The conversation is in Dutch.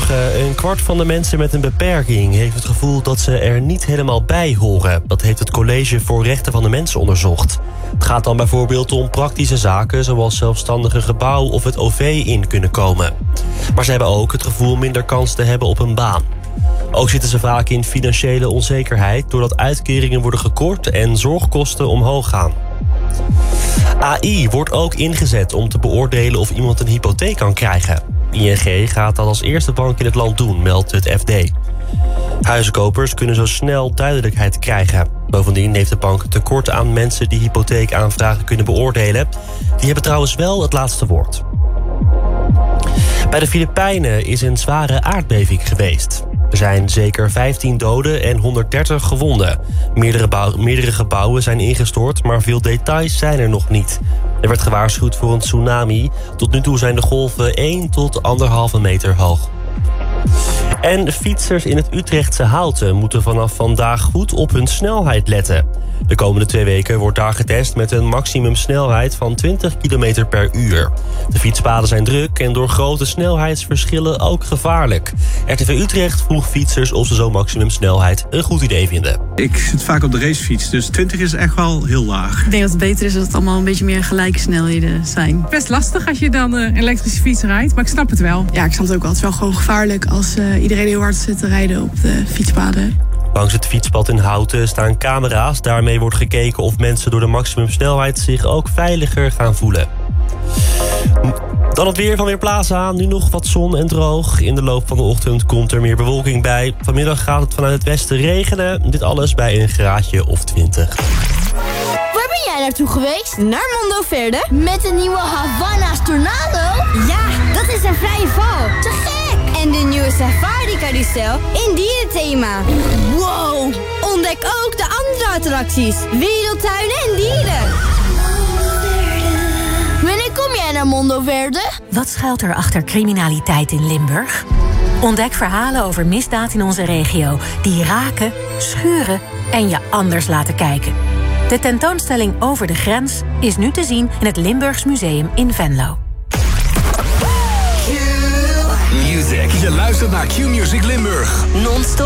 Goedemorgen. Een kwart van de mensen met een beperking heeft het gevoel dat ze er niet helemaal bij horen. Dat heeft het College voor Rechten van de Mens onderzocht. Het gaat dan bijvoorbeeld om praktische zaken zoals zelfstandige gebouw of het OV in kunnen komen. Maar ze hebben ook het gevoel minder kans te hebben op een baan. Ook zitten ze vaak in financiële onzekerheid doordat uitkeringen worden gekort en zorgkosten omhoog gaan. AI wordt ook ingezet om te beoordelen of iemand een hypotheek kan krijgen. ING gaat dat als eerste bank in het land doen, meldt het FD. Huizenkopers kunnen zo snel duidelijkheid krijgen. Bovendien heeft de bank tekort aan mensen die hypotheekaanvragen kunnen beoordelen. Die hebben trouwens wel het laatste woord. Bij de Filipijnen is een zware aardbeving geweest. Er zijn zeker 15 doden en 130 gewonden. Meerdere gebouwen zijn ingestort, maar veel details zijn er nog niet. Er werd gewaarschuwd voor een tsunami. Tot nu toe zijn de golven 1 tot 1,5 meter hoog. En fietsers in het Utrechtse Houten moeten vanaf vandaag goed op hun snelheid letten. De komende 2 weken wordt daar getest met een maximumsnelheid van 20 km per uur. De fietspaden zijn druk en door grote snelheidsverschillen ook gevaarlijk. RTV Utrecht vroeg fietsers of ze zo'n maximumsnelheid een goed idee vinden. Ik zit vaak op de racefiets, dus 20 is echt wel heel laag. Ik denk dat het beter is dat het allemaal een beetje meer gelijke snelheden zijn. Best lastig als je dan een elektrische fiets rijdt, maar ik snap het wel. Ja, ik snap het ook wel. Het is wel gewoon gevaarlijk als iedereen heel hard zit te rijden op de fietspaden. Langs het fietspad in Houten staan camera's. Daarmee wordt gekeken of mensen door de maximumsnelheid zich ook veiliger gaan voelen. Dan het weer van Weerplaza. Nu nog wat zon en droog. In de loop van de ochtend komt er meer bewolking bij. Vanmiddag gaat het vanuit het westen regenen. Dit alles bij een graadje of 20. Waar ben jij naartoe geweest? Naar Mondo Verde? Met de nieuwe Havana's Tornado? Ja, dat is een vrije val. Te gek! En de nieuwe Safari Carousel in dierenthema. Wow! Ontdek ook de andere attracties. Wereldtuinen en dieren. Wanneer kom jij naar Mondo Verde? Wat schuilt er achter criminaliteit in Limburg? Ontdek verhalen over misdaad in onze regio die raken, schuren en je anders laten kijken. De tentoonstelling Over de Grens is nu te zien in het Limburgs Museum in Venlo. Je luistert naar Q-Music Limburg. Non-stop.